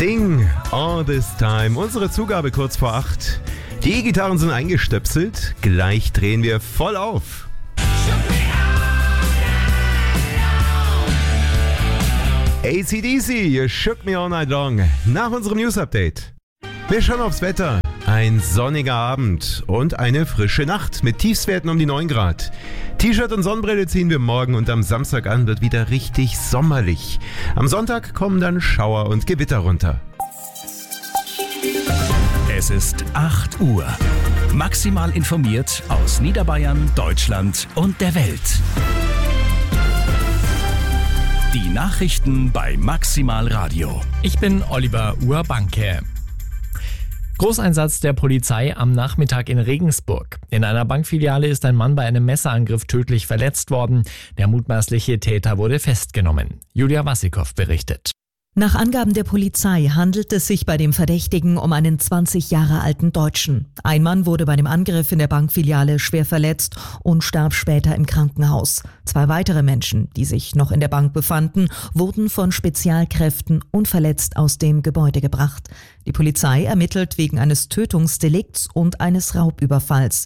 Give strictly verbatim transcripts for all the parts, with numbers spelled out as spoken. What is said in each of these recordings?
Sting, All This Time. Unsere Zugabe kurz vor acht. Die E-Gitarren sind eingestöpselt. Gleich drehen wir voll auf. A C D C, You Shook Me All Night Long. Nach unserem News-Update. Wir schauen aufs Wetter. Ein sonniger Abend und eine frische Nacht mit Tiefstwerten um die neun Grad. T-Shirt und Sonnenbrille ziehen wir morgen und am Samstag an wird wieder richtig sommerlich. Am Sonntag kommen dann Schauer und Gewitter runter. Es ist acht Uhr. Maximal informiert aus Niederbayern, Deutschland und der Welt. Die Nachrichten bei Maximal Radio. Ich bin Oliver Urbanke. Großeinsatz der Polizei am Nachmittag in Regensburg. In einer Bankfiliale ist ein Mann bei einem Messerangriff tödlich verletzt worden. Der mutmaßliche Täter wurde festgenommen. Julia Wassikow berichtet. Nach Angaben der Polizei handelt es sich bei dem Verdächtigen um einen zwanzig Jahre alten Deutschen. Ein Mann wurde bei dem Angriff in der Bankfiliale schwer verletzt und starb später im Krankenhaus. Zwei weitere Menschen, die sich noch in der Bank befanden, wurden von Spezialkräften unverletzt aus dem Gebäude gebracht. Die Polizei ermittelt wegen eines Tötungsdelikts und eines Raubüberfalls.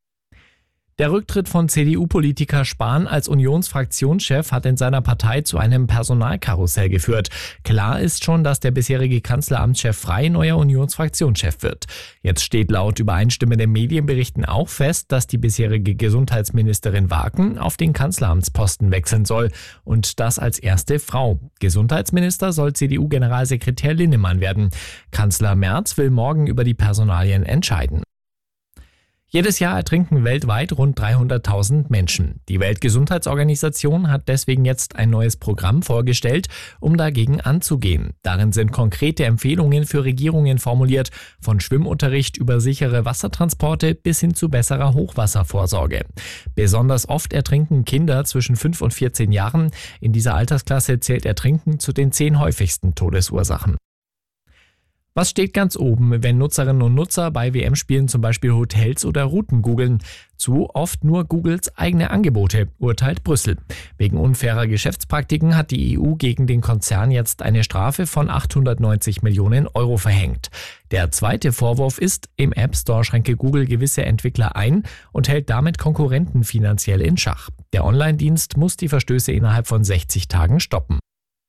Der Rücktritt von C D U-Politiker Spahn als Unionsfraktionschef hat in seiner Partei zu einem Personalkarussell geführt. Klar ist schon, dass der bisherige Kanzleramtschef Frey neuer Unionsfraktionschef wird. Jetzt steht laut übereinstimmenden Medienberichten auch fest, dass die bisherige Gesundheitsministerin Waken auf den Kanzleramtsposten wechseln soll. Und das als erste Frau. Gesundheitsminister soll C D U-Generalsekretär Linnemann werden. Kanzler Merz will morgen über die Personalien entscheiden. Jedes Jahr ertrinken weltweit rund dreihunderttausend Menschen. Die Weltgesundheitsorganisation hat deswegen jetzt ein neues Programm vorgestellt, um dagegen anzugehen. Darin sind konkrete Empfehlungen für Regierungen formuliert, von Schwimmunterricht über sichere Wassertransporte bis hin zu besserer Hochwasservorsorge. Besonders oft ertrinken Kinder zwischen fünf und vierzehn Jahren. In dieser Altersklasse zählt Ertrinken zu den zehn häufigsten Todesursachen. Was steht ganz oben, wenn Nutzerinnen und Nutzer bei W M-Spielen zum Beispiel Hotels oder Routen googeln? Zu oft nur Googles eigene Angebote, urteilt Brüssel. Wegen unfairer Geschäftspraktiken hat die E U gegen den Konzern jetzt eine Strafe von achthundertneunzig Millionen Euro verhängt. Der zweite Vorwurf ist, im App Store schränke Google gewisse Entwickler ein und hält damit Konkurrenten finanziell in Schach. Der Online-Dienst muss die Verstöße innerhalb von sechzig Tagen stoppen.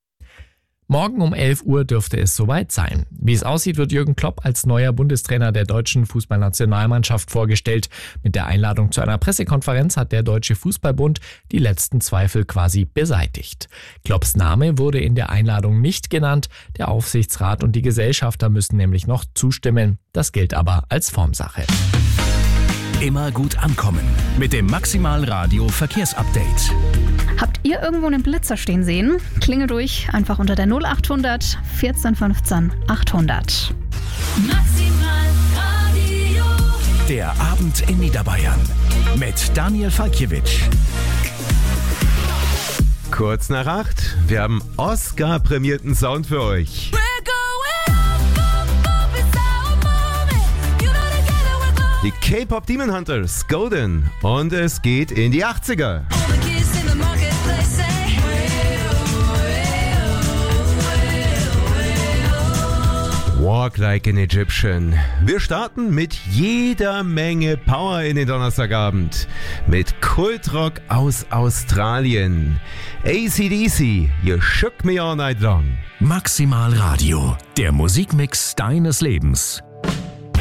Morgen um elf Uhr dürfte es soweit sein. Wie es aussieht, wird Jürgen Klopp als neuer Bundestrainer der deutschen Fußballnationalmannschaft vorgestellt. Mit der Einladung zu einer Pressekonferenz hat der Deutsche Fußballbund die letzten Zweifel quasi beseitigt. Klopps Name wurde in der Einladung nicht genannt. Der Aufsichtsrat und die Gesellschafter müssen nämlich noch zustimmen. Das gilt aber als Formsache. Immer gut ankommen mit dem Maximal Radio Verkehrsupdate. Habt ihr irgendwo einen Blitzer stehen sehen? Klingelt durch, einfach unter der null achthundert vierzehn fünfzehn achthundert. Maximal Radio. Der Abend in Niederbayern mit Daniel Falkiewicz. Kurz nach acht. Wir haben Oscar-prämierten Sound für euch. Die K-Pop Demon Hunters, Golden. Und es geht in die achtziger. Walk Like an Egyptian. Wir starten mit jeder Menge Power in den Donnerstagabend. Mit Kultrock aus Australien. A C D C, You Shook Me All Night Long. Maximal Radio, der Musikmix deines Lebens.